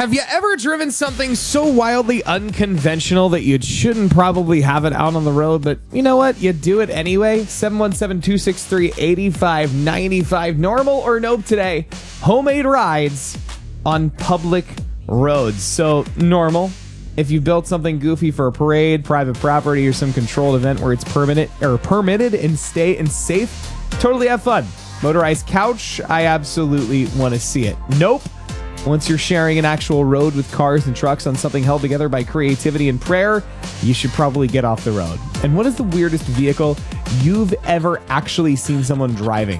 Have you ever driven something so wildly unconventional that you shouldn't probably have it out on the road, but you know what? You do it anyway? 717-263-8595. Normal or nope today? Homemade rides on public roads. So, normal. If you built something goofy for a parade, private property, or some controlled event where it's permitted and safe, totally have fun. Motorized couch, I absolutely want to see it. Nope. Once you're sharing an actual road with cars and trucks on something held together by creativity and prayer, you should probably get off the road. And what is the weirdest vehicle you've ever actually seen someone driving?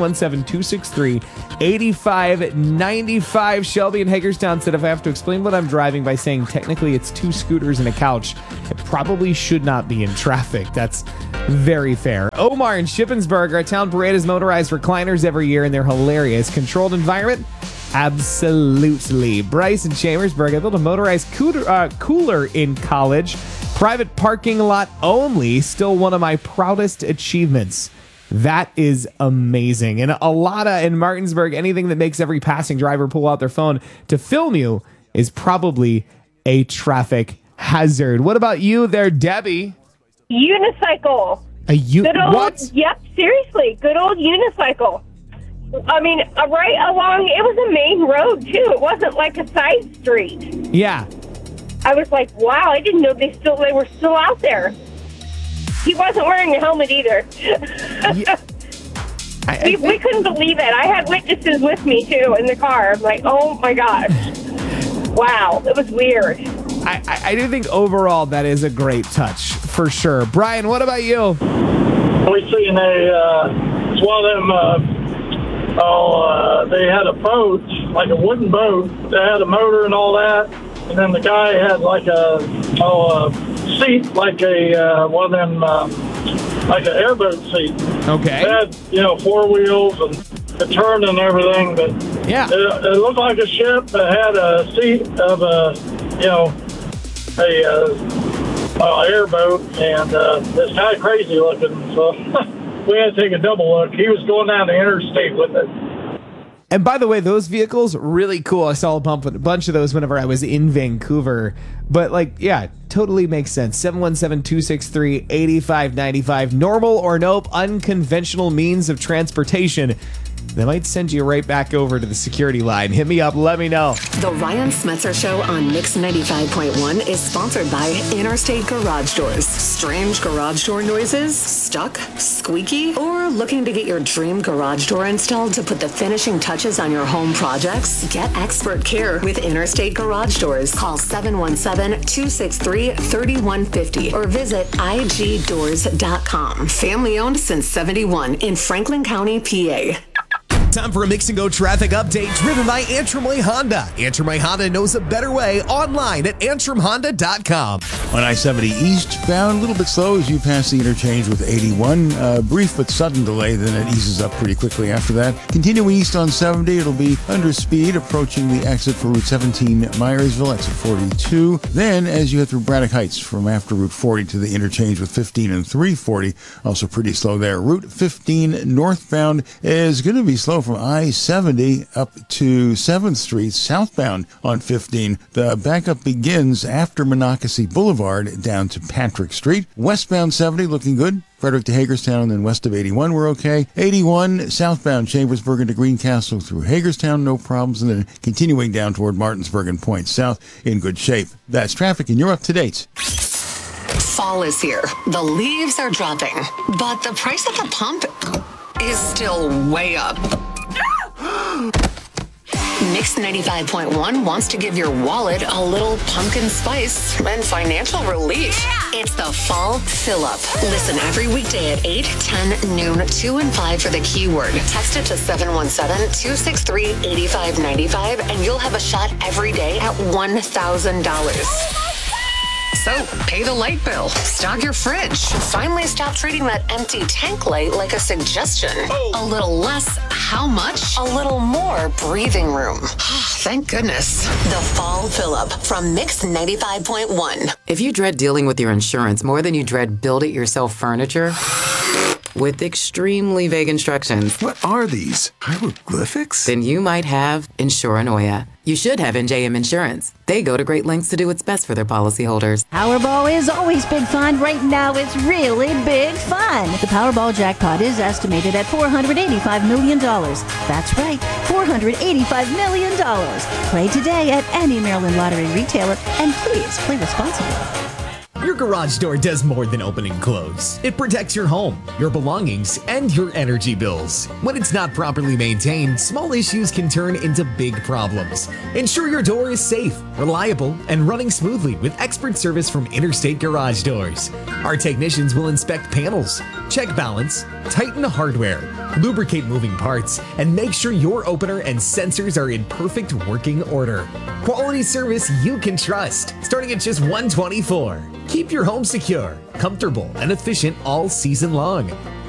717-263-8595. Shelby in Hagerstown said if I have to explain what I'm driving by saying technically it's 2 scooters and a couch, it probably should not be in traffic. That's very fair. Omar in Shippensburg, our town parade has motorized recliners every year and they're hilarious. Controlled environment? Absolutely. Bryce in Chambersburg, I built a motorized cooler in college. Private parking lot only. Still one of my proudest achievements. That is amazing. And Alana in Martinsburg, anything that makes every passing driver pull out their phone to film you is probably a traffic hazard. What about you there, Debbie? Unicycle. Good old, what? Yep, seriously. Good old unicycle. I mean, right along, it was a main road, too. It wasn't like a side street. Yeah. I was like, wow, I didn't know they were still out there. He wasn't wearing a helmet either. Yeah. We couldn't believe it. I had witnesses with me, too, in the car. I'm like, oh, my gosh. Wow, it was weird. I do think overall that is a great touch, for sure. Brian, what about you? We seen it's one of them... they had a boat, like a wooden boat. They had a motor and all that. And then the guy had like a seat, like one of them, like an airboat seat. Okay. It had, 4 wheels and it turned and everything. But yeah, it looked like a ship that had a seat of a airboat. And it's kind of crazy looking. So we had to take a double look. He was going down the interstate with it. And by the way, those vehicles, really cool. I saw a bunch of those whenever I was in Vancouver. But totally makes sense. 717-263-8595. Normal or nope, unconventional means of transportation. They might send you right back over to the security line. Hit me up. Let me know. The Ryan Smetzer Show on Mix 95.1 is sponsored by Interstate Garage Doors. Strange garage door noises? Stuck? Squeaky? Or looking to get your dream garage door installed to put the finishing touches on your home projects? Get expert care with Interstate Garage Doors. Call 717-263-3150 or visit igdoors.com. Family owned since 71 in Franklin County, PA. Time for a Mix and Go traffic update driven by Antrim Way Honda. Antrim Way Honda knows a better way online at antrimhonda.com. On I-70 eastbound, a little bit slow as you pass the interchange with 81. Brief but sudden delay, then it eases up pretty quickly after that. Continuing east on 70, it'll be under speed, approaching the exit for Route 17 Myersville, exit 42. Then, as you head through Braddock Heights from after Route 40 to the interchange with 15 and 340, also pretty slow there. Route 15 northbound is going to be slow from I-70 up to 7th Street southbound on 15. The backup begins after Monocacy Boulevard down to Patrick Street. Westbound 70 looking good. Frederick to Hagerstown and west of 81 we're okay. 81 southbound Chambersburg into Greencastle through Hagerstown, no problems. And then continuing down toward Martinsburg and Point South in good shape. That's traffic and you're up to date. Fall is here. The leaves are dropping, but the price at the pump is still way up. Mix 95.1 wants to give your wallet a little pumpkin spice and financial relief. Yeah. It's the Fall Fill-Up. Listen every weekday at 8, 10, noon, 2, and 5 for the keyword. Text it to 717-263-8595 and you'll have a shot every day at $1,000. So, pay the light bill, stock your fridge, finally stop treating that empty tank light like a suggestion. A little less, how much? A little more breathing room. Thank goodness. The Fall Fill-Up from Mix 95.1. If you dread dealing with your insurance more than you dread build-it-yourself furniture, with extremely vague instructions. What are these? Hieroglyphics? Then you might have Insuranoia. You should have NJM Insurance. They go to great lengths to do what's best for their policyholders. Powerball is always big fun. Right now, it's really big fun. The Powerball jackpot is estimated at $485 million. That's right, $485 million. Play today at any Maryland Lottery retailer, and please play responsibly. Your garage door does more than open and close. It protects your home, your belongings, and your energy bills. When it's not properly maintained, small issues can turn into big problems. Ensure your door is safe, reliable, and running smoothly with expert service from Interstate Garage Doors. Our technicians will inspect panels, check balance, tighten the hardware, lubricate moving parts, and make sure your opener and sensors are in perfect working order. Quality service you can trust, starting at just $124. Keep your home secure, comfortable, and efficient all season long.